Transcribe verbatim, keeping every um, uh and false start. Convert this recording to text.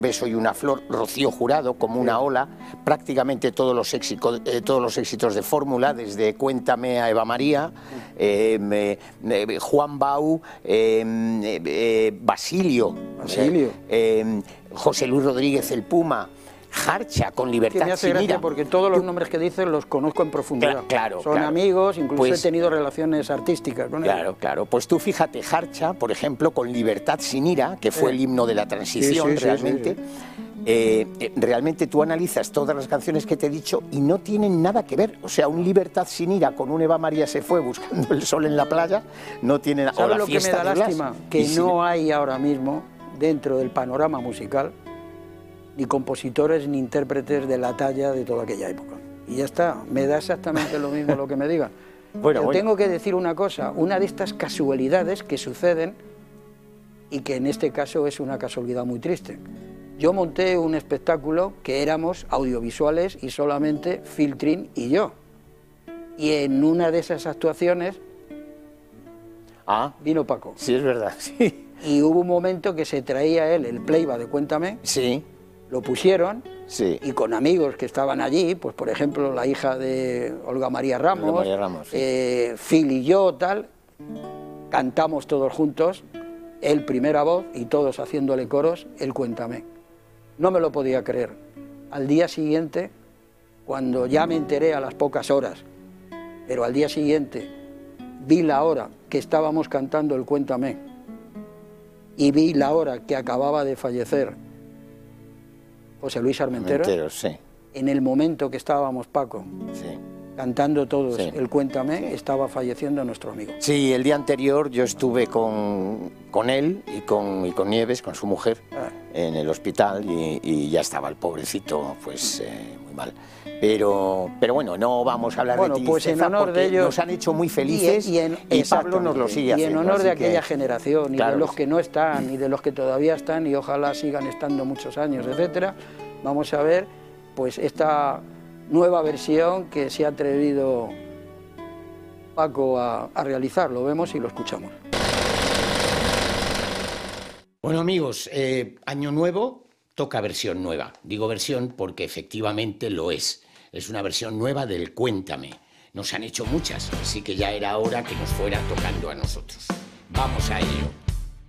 Soy una flor, Rocío Jurado, como una ola, prácticamente todos los éxitos, eh, todos los éxitos de fórmula, desde Cuéntame a Eva María, eh, eh, eh, Juan Bau, eh, eh, Basilio, Basilio. Eh, eh, José Luis Rodríguez el Puma, Jarcha con Libertad que me hace sin gracia ira. porque todos los Tú, nombres que dices los conozco en profundidad. Claro, Son claro. amigos, incluso Pues, he tenido relaciones artísticas con ellos. Claro, claro. Pues tú fíjate, Jarcha, por ejemplo, con Libertad sin ira, que fue Sí. el himno de la transición, Sí, sí, sí, realmente. sí, sí. Eh, eh, realmente tú analizas todas las canciones que te he dicho y no tienen nada que ver. O sea, un Libertad sin ira con un Eva María se fue buscando el sol en la playa no tiene nada. ¿Sabes lo que me da lástima? Que y no sí. hay ahora mismo, dentro del panorama musical, ni compositores ni intérpretes de la talla de toda aquella época. Y ya está, me da exactamente lo mismo lo que me digan. Bueno, Pero bueno. tengo que decir una cosa, una de estas casualidades que suceden y que en este caso es una casualidad muy triste. Yo monté un espectáculo que éramos audiovisuales y solamente Phil Trin y yo. Y en una de esas actuaciones ah, vino Paco. Sí, es verdad, sí. Y hubo un momento que se traía él el playback de Cuéntame, Sí, lo pusieron, sí. y con amigos que estaban allí, pues por ejemplo la hija de Olga María Ramos, Olga María Ramos, sí. eh, Phil y yo, tal, cantamos todos juntos, él primera voz y todos haciéndole coros, el Cuéntame. No me lo podía creer. Al día siguiente, cuando ya me enteré a las pocas horas, pero al día siguiente vi la hora que estábamos cantando el Cuéntame y vi la hora que acababa de fallecer José Luis Armenteros, Armenteros, sí, en el momento que estábamos, Paco, sí. cantando todos Sí. el Cuéntame, Sí. estaba falleciendo nuestro amigo. Sí, el día anterior yo estuve con, con él y con, y con Nieves, con su mujer, Ah. en el hospital y, y ya estaba el pobrecito, pues eh, muy mal. Pero, pero bueno, no vamos a hablar Bueno, de pues en tristeza honor de porque ellos nos han hecho muy felices y, en, y Pablo nos lo exactamente, sigue y haciendo. en honor de así que- aquella generación y claro de los que que no están y de los que todavía están y ojalá sigan estando muchos años, etcétera, vamos a ver pues esta nueva versión que se ha atrevido Paco a, a realizar. Lo vemos y lo escuchamos. Bueno amigos, eh, año nuevo, toca versión nueva. Digo versión porque efectivamente lo es. Es una versión nueva del Cuéntame. Nos han hecho muchas, así que ya era hora que nos fuera tocando a nosotros. Vamos a ello.